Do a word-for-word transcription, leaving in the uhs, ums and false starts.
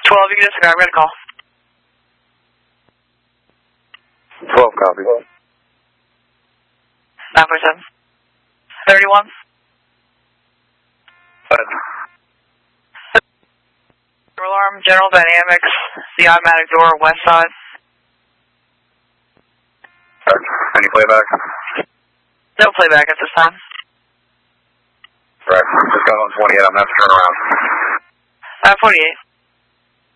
twelve, you can disregard. I'm going to call. twelve, copy. nine four seven. thirty-one. What? Alarm, General Dynamics, the automatic door, west side. Any playback? No playback at this time. Right, just got on twenty-eight, I'm going to have to turn around. Uh, forty-eight.